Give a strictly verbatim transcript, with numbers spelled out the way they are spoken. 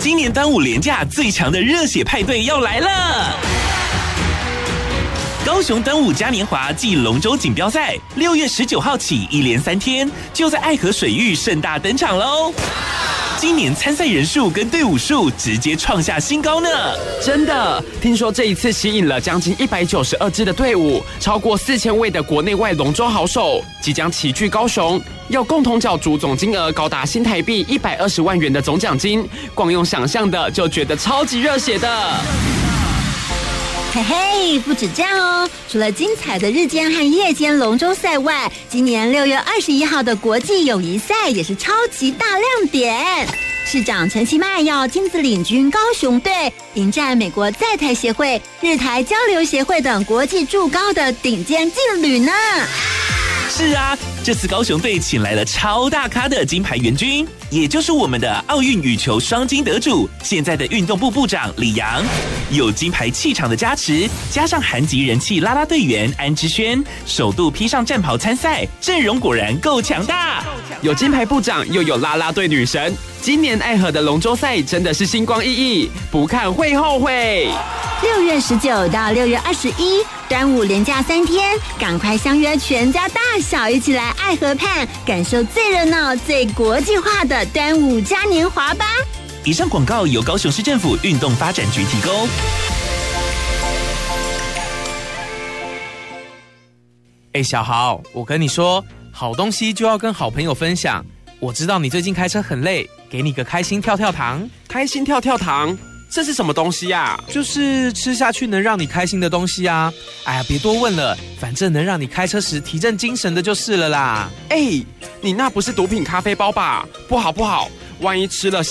今年端午连假最强的热血派对要来了！高雄端午嘉年华暨龙舟锦标赛，六月十九号起一连三天，就在爱河水域盛大登场喽！今年参赛人数跟队伍数直接创下新高呢！ 真的，听说这一次吸引了将近一百九十二支的队伍，超过四千位的国内外龙舟好手即将齐聚高雄，要共同角逐总金额高达新台币一百二十万元的总奖金，光用想象的就觉得超级热血的。 嘿嘿，不止这样哦！除了精彩的日间和夜间龙舟赛外，今年六月二十一号的国际友谊赛也是超级大亮点。市长陈其迈要亲自领军高雄队，迎战美国在台协会、日台交流协会等国际筑高的顶尖劲旅呢。 是啊，这次高雄队请来了超大咖的金牌援军，也就是我们的奥运羽球双金得主，现在的运动部部长李洋。有金牌气场的加持，加上韩籍人气啦啦队员安之轩，首度披上战袍参赛，阵容果然够强大。 有金牌部长，又有啦啦队女神，今年爱河的龙舟赛真的是星光熠熠，不看会后悔。 六月十九到六月二十一，端午连假三天，赶快相约全家大小一起来爱河畔，感受最热闹、最国际化的端午嘉年华吧。 以上广告由高雄市政府运动发展局提供。 哎，小豪，我跟你说，好东西就要跟好朋友分享。我知道你最近开车很累，给你个开心跳跳糖。 开心跳跳糖，这是什么东西呀？ 就是吃下去能让你开心的东西啊！哎呀，别多问了，反正能让你开车时提振精神的就是了啦。 哎，你那不是毒品咖啡包吧？不好不好，万一吃了